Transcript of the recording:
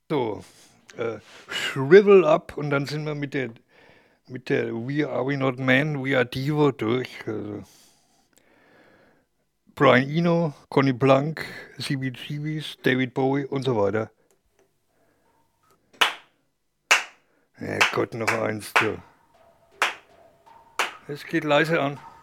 So, Shrivel Up und dann sind wir mit der We Are We Not Men, We Are Divo durch. Also Brian Eno, Conny Blank, CBGBs, David Bowie und so weiter. Ja Gott, noch eins. Du. Es geht leise an.